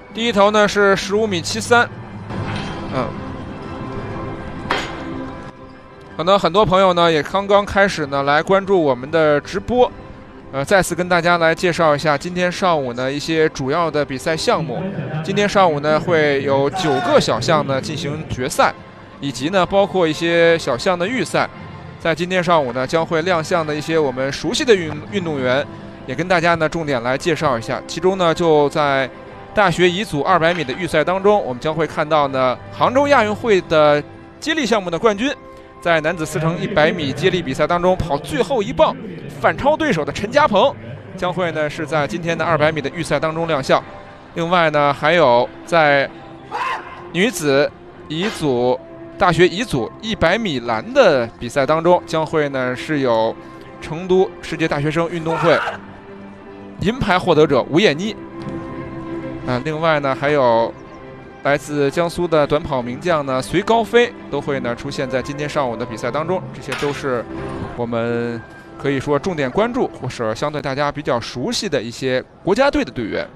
第一头呢是15.73米，可能很多朋友呢也刚刚开始呢来关注我们的直播，再次跟大家来介绍一下今天上午呢一些主要的比赛项目。今天上午呢会有9个小项呢进行决赛，以及呢包括一些小项的预赛。在今天上午呢将会亮相的一些我们熟悉的运动员，也跟大家呢重点来介绍一下。其中呢就在大学乙组200米的预赛当中，我们将会看到呢杭州亚运会的接力项目的冠军，在男子4乘100米接力比赛当中跑最后一棒反超对手的陈嘉鹏，将会呢是在今天的200米的预赛当中亮相。另外呢还有在女子乙组大学乙组100米栏的比赛当中，将会呢是有成都世界大学生运动会银牌获得者吴艳妮，另外呢还有来自江苏的短跑名将呢隋高飞都会呢出现在今天上午的比赛当中。这些都是我们可以说重点关注或是相对大家比较熟悉的一些国家队的队员。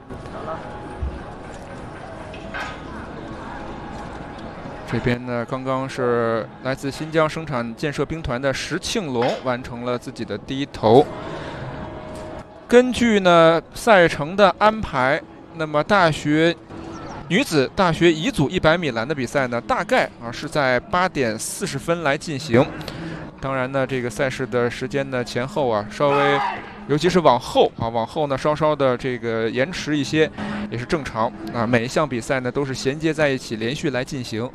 这边呢刚刚是来自新疆生产建设兵团的石庆龙完成了自己的第一头。根据呢赛程的安排，那么女子大学乙组100米栏的比赛呢，大概是在8点40分来进行。当然呢，这个赛事的时间呢前后稍微，尤其是往后呢稍稍的这个延迟一些，也是正常每一项比赛呢都是衔接在一起，连续来进行。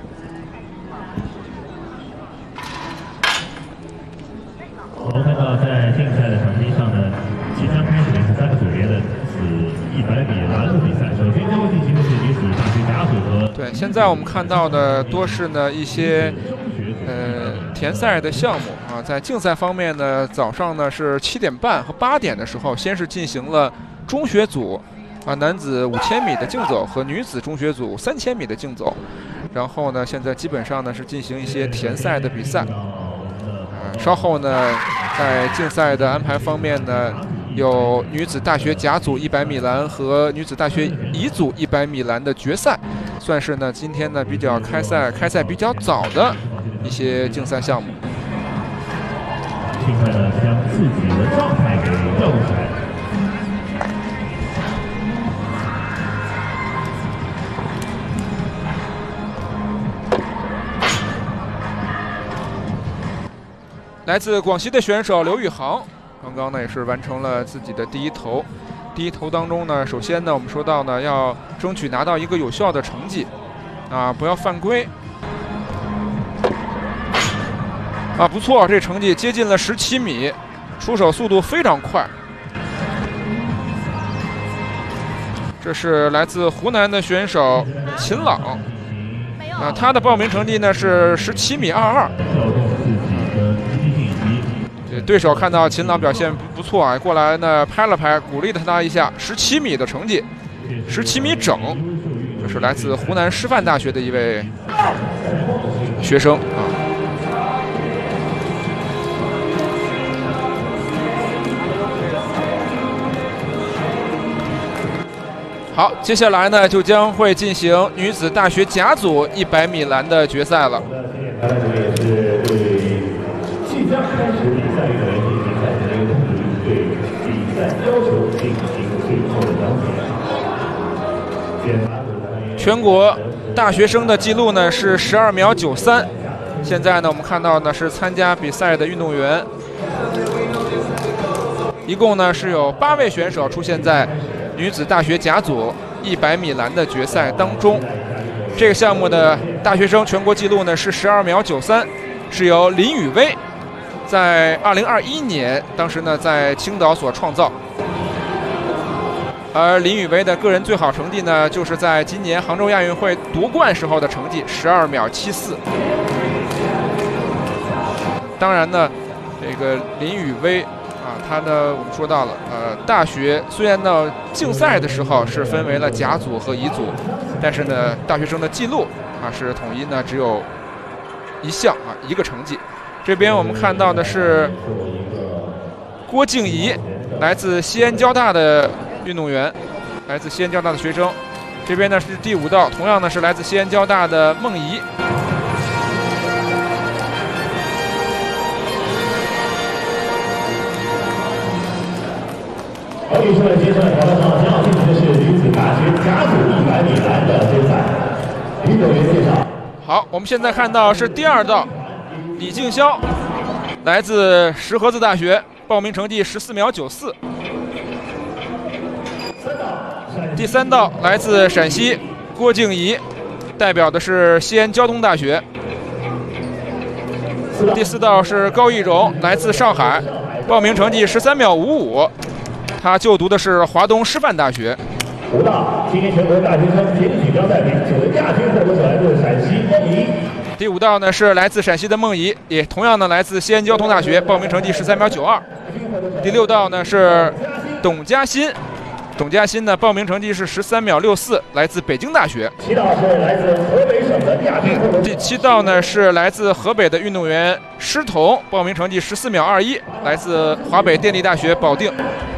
我们看到在竞赛的场地上呢，即将开始的是3个组别的100米栏的比赛。首先将会进行的是女子大学甲组和。 对，现在我们看到的多是呢一些田赛的项目在竞赛方面呢，早上呢是7点半和8点的时候，先是进行了中学组男子5000米的竞走和女子中学组3000米的竞走，然后呢现在基本上呢是进行一些田赛的比赛。稍后呢在竞赛的安排方面呢，有女子大学甲组100米栏和女子大学乙组100米栏的决赛，算是呢今天呢比较开赛比较早的一些竞赛项目。 尽快的将自己的状态给调动起来。 来自广西的选手刘宇航，刚刚呢也是完成了自己的第一头。第一头当中呢，首先呢我们说到呢要争取拿到一个有效的成绩不要犯规不错，这成绩接近了17米，出手速度非常快。这是来自湖南的选手秦朗他的报名成绩呢是17米22。对手看到秦朗表现不错过来呢拍了拍，鼓励了他一下。17米的成绩，17米整，这是来自湖南师范大学的一位学生好，接下来呢就将会进行女子大学甲组100米栏的决赛了。 即将开始比赛的比赛的一个通知，对比赛要求进行最后的讲解。 全国大学生的记录呢是12秒93。现在呢我们看到呢是参加比赛的运动员，一共呢是有8位选手出现在女子大学甲组100米栏的决赛当中。这个项目的大学生全国纪录呢是12秒93，是由林宇威在2021年当时呢在青岛所创造。而林宇威的个人最好成绩呢，就是在今年杭州亚运会夺冠时候的成绩12秒74。当然呢，这个林宇威他呢我们说到了大学虽然呢竞赛的时候是分为了甲组和乙组，但是呢大学生的记录是统一呢只有一项一个成绩。这边我们看到的是郭静怡，来自西安交大的运动员，来自西安交大的学生。 这边呢是第5道，同样呢是来自西安交大的孟怡。 好，女士们、先生们，跑道上将要进行的是女子大学甲组100米栏的决赛。运动员介绍。 好，我们现在看到是第2道，李静霄，来自石河子大学，报名成绩14秒94。第3道来自陕西，郭静怡，代表的是西安交通大学。第4道是高义荣，来自上海，报名成绩13秒55。他就读的是华东师范大学。 5道，今年全国大学生田径锦标赛9位亚军获得者来自陕西孟怡。 第5道呢是来自陕西的孟怡，也同样呢来自西安交通大学，报名成绩13秒92。第6道呢是董嘉欣，董嘉欣呢报名成绩是13秒64，来自北京大学。 7道是来自河北省的亚军获得者。 第7道呢是来自河北的运动员施彤，报名成绩14秒21，来自华北电力大学保定。